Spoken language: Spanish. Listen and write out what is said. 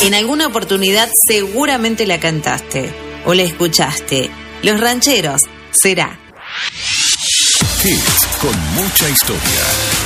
En alguna oportunidad seguramente la cantaste o la escuchaste. Los Rancheros, será. Hits con mucha historia.